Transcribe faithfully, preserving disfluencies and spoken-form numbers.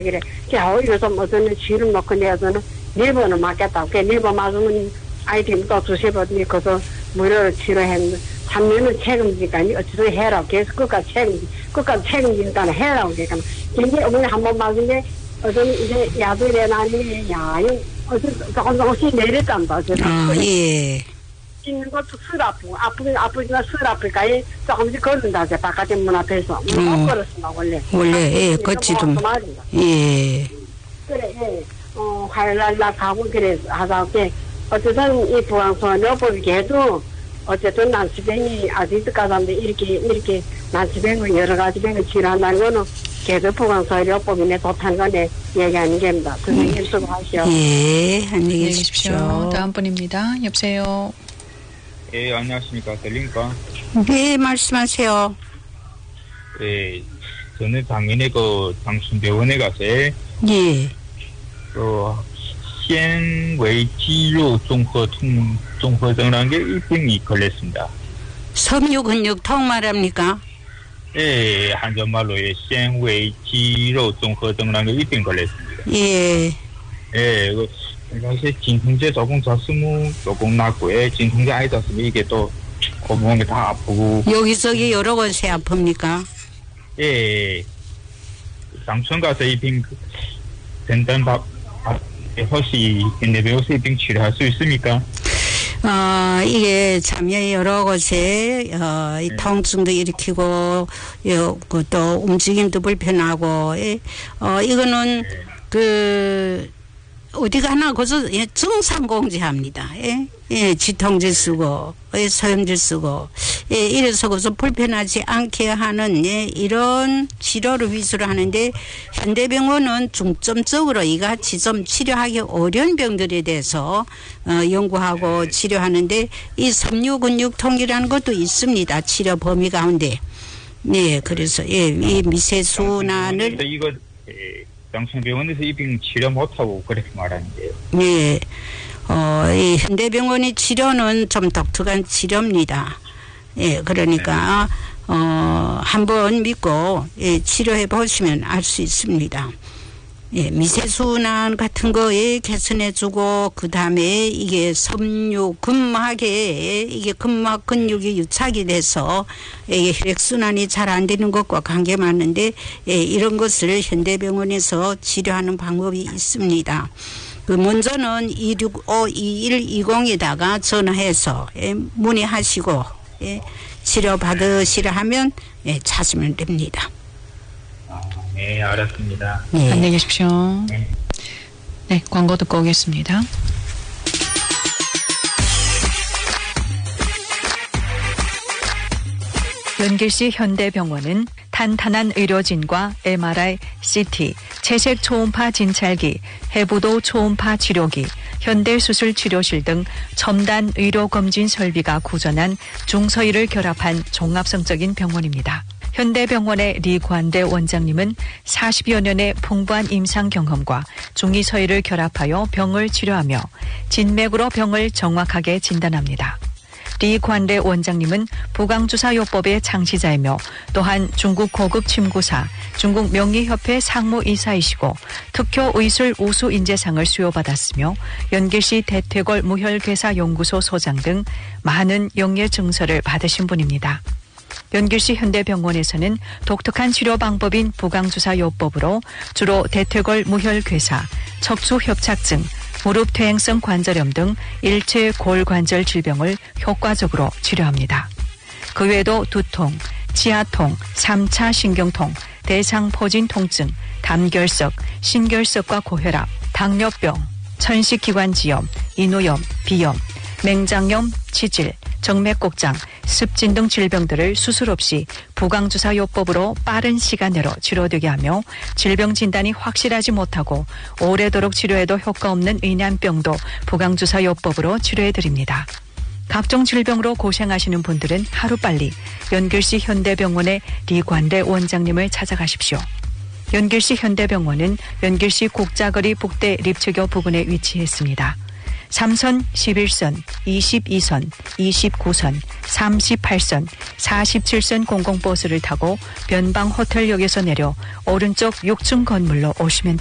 그래. 자, 오히려 좀 어떤 지름 놓고 내서는 네 번은 맞겠다고. 네 번 맞으면 아이템 또 두세 번 넣고서 무료로 치료했는데 삼 년은 책임지니까 어찌든 해라. 계속 끝까지 책임지. 끝까지 책임지니까 해라고. 그러니까 근데 어머니 한 번 맞은데 어떤 이제 야들에 나니 야용 어떤 조금 조금씩 내렸단다. 아, 예. 있는 것도 슬 아프고 아프긴 아프지만 슬 아플까 조금씩 걸른다. 바깥에 문 앞에서 못 음. 걸었어 원래. 원래 예, 걷지름. 예. 그래, 예. 어, 화요일날 가고 그래 하다 게 어쨌든 이 부항선 여법이 계속 어쨌든 난치병이 아직도 가는데 이렇게 이렇게 난치병을 여러 가지 병을 치료한다는 거는 계속 부항선 여법이 내 좋다는 거네 얘기하는 겁니다. 선생님 수고하시오. 예, 안녕히 계십시오. 다음 분입니다. 여보세요. 예, 안녕하십니까. 들립니까? 네, 말씀하세요. 예, 저는 작년에 그 장순병원에 가서 예. 그纤维肌肉综合통综合症라는 게 이 병이 걸렸습니다. 섬유 근육통 말합니까? 예, 한전말로 예,纤维肌肉综合症라는 게 이 병 걸렸습니다. 예. 예, 그 사실 진통제 조금 잤으면 조금 낫고, 예, 진통제 아예 잤으면 이게 또 온몸이 다 아프고. 여기저기 여러 곳에 아픕니까? 예, 장천 가서 이 병 된다는 밥 혹시 현대병원에서 이 병 치료할 수 있습니까? 어, 이게 참여 여러 곳에 어, 이 네. 통증도 일으키고 요, 그 또 움직임도 불편하고 예. 어, 이거는 네. 그 어디 가나 거기서 예, 증상공지합니다. 예, 예, 지통제 쓰고, 예, 소염제 쓰고, 예, 이래서 거기서 불편하지 않게 하는 예, 이런 치료를 위주로 하는데 현대병원은 중점적으로 이같이 좀 치료하기 어려운 병들에 대해서 어, 연구하고 치료하는데 이 섬유근육통이라는 것도 있습니다. 치료 범위 가운데. 네, 그래서 예, 이 미세순환을 이거 예. 장천병원에서 이 병 치료 못하고 그렇게 말하는데요. 네. 어, 이 현대병원의 치료는 좀 독특한 치료입니다. 예, 그러니까, 네. 어, 한번 믿고, 예, 치료해 보시면 알 수 있습니다. 예, 미세순환 같은 거에 개선해주고, 그 다음에 이게 섬유, 근막에, 이게 근막 근육이 유착이 돼서, 이게 혈액순환이 잘 안 되는 것과 관계 많은데, 예, 이런 것을 현대병원에서 치료하는 방법이 있습니다. 그 먼저는 이육오 이일이공에다가 전화해서, 예, 문의하시고, 예, 치료받으시려 하면, 예, 찾으면 됩니다. 네, 알았습니다. 네. 안녕히 계십시오. 네. 네, 광고 듣고 오겠습니다. 연길시 현대병원은 탄탄한 의료진과 엠알아이, 씨티, 채색 초음파 진찰기, 해부도 초음파 치료기, 현대수술 치료실 등 첨단 의료검진 설비가 구전한 중서의를 결합한 종합성적인 병원입니다. 현대병원의 리관대 원장님은 사십여 년의 풍부한 임상 경험과 중의서의를 결합하여 병을 치료하며 진맥으로 병을 정확하게 진단합니다. 리관대 원장님은 부강주사요법의 창시자이며 또한 중국 고급 침구사, 중국 명의협회 상무이사이시고 특효의술 우수인재상을 수여받았으며 연길시 대퇴골 무혈괴사연구소 소장 등 많은 영예 증서를 받으신 분입니다. 연길시 현대병원에서는 독특한 치료 방법인 부강주사요법으로 주로 대퇴골 무혈괴사, 척추협착증, 무릎 퇴행성 관절염 등 일체 골관절 질병을 효과적으로 치료합니다. 그 외에도 두통, 치아통, 삼 차 신경통, 대상포진 통증, 담결석, 신결석과 고혈압, 당뇨병, 천식기관지염, 인후염, 비염, 맹장염, 치질, 정맥곡장, 습진 등 질병들을 수술 없이 부강주사요법으로 빠른 시간 내로 치료되게 하며 질병 진단이 확실하지 못하고 오래도록 치료해도 효과 없는 의난병도 부강주사요법으로 치료해드립니다. 각종 질병으로 고생하시는 분들은 하루빨리 연길시 현대병원의 리관대 원장님을 찾아가십시오. 연길시 현대병원은 연길시 곡자거리 북대 립초교 부근에 위치했습니다. 삼선 십일선, 이십이선, 이십구선, 삼십팔선, 사십칠선 공공버스를 타고 변방 호텔역에서 내려 오른쪽 육 층 건물로 오시면